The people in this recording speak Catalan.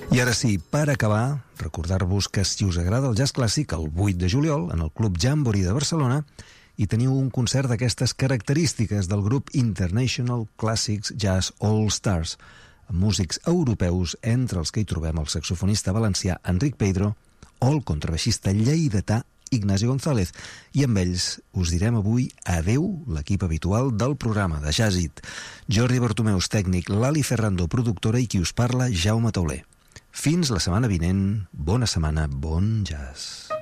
I ara sí, per acabar, recordar-vos que si us agrada el jazz clàssic, el 8 de juliol, en el Club Jamboree de Barcelona, hi teniu un concert d'aquestes característiques del grup International Classics Jazz All Stars, amb músics europeus, entre els que hi trobem el saxofonista valencià Enric Peidro o el contrabaixista lleidatà Ignasi González. I amb ells us direm avui adeu, l'equip habitual del programa de Jazz It. Jordi Bartomeus, tècnic, Lali Ferrando, productora, i qui us parla, Jaume Tauler. Fins la setmana vinent, bona setmana, bon jazz.